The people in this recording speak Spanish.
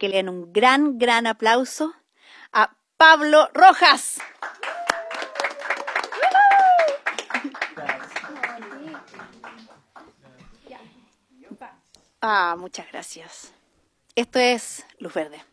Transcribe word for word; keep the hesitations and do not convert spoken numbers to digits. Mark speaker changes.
Speaker 1: que le den un gran, gran aplauso a Pablo Rojas. Ah, muchas gracias. Esto es Luz Verde.